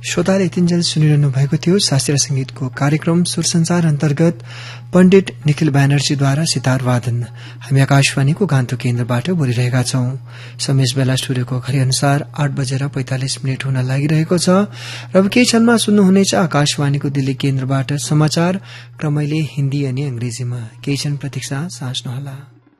श्रोताले यतिन्जेल सुनिरहनु भएको थियो शास्त्रीय संगीतको कार्यक्रम सुर संसार अन्तर्गत पण्डित निखिल ब्यानर्जीद्वारा सितार वादन। हामी आकाशवाणीको गान्तोक केन्द्रबाट बोलिरहेका छौं। समय बेला स्टुडियोको घडी अनुसार 8:45 हुन लागिरहेको छ र अब केही क्षणमा सुन्नुहुनेछ आकाशवाणीको दिल्ली केन्द्रबाट समाचार क्रमैले हिन्दी अनि अंग्रेजीमा। केही क्षण प्रतीक्षा साँच्नुहोला।